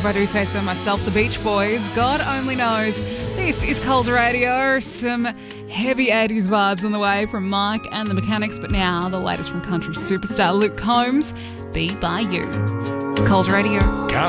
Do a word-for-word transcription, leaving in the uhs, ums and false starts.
I do say so myself. The Beach Boys, God Only Knows. This is Coles Radio. Some heavy eighties vibes on the way from Mike and the Mechanics, but now the latest from country superstar Luke Combs, Be By You. It's Coles Radio.